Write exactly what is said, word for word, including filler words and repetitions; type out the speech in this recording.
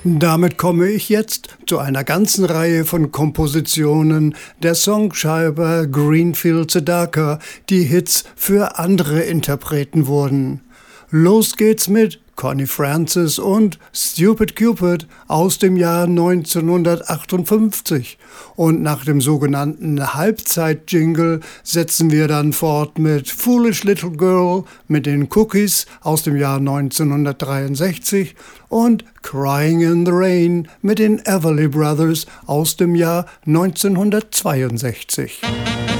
Damit komme ich jetzt zu einer ganzen Reihe von Kompositionen der Songschreiber Greenfield Sedaka, die Hits für andere Interpreten wurden. Los geht's mit Connie Francis und Stupid Cupid aus dem Jahr neunzehnhundertachtundfünfzig. Und nach dem sogenannten Halbzeit-Jingle setzen wir dann fort mit Foolish Little Girl mit den Cookies aus dem Jahr neunzehnhundertdreiundsechzig und Crying in the Rain mit den Everly Brothers aus dem Jahr neunzehnhundertzweiundsechzig.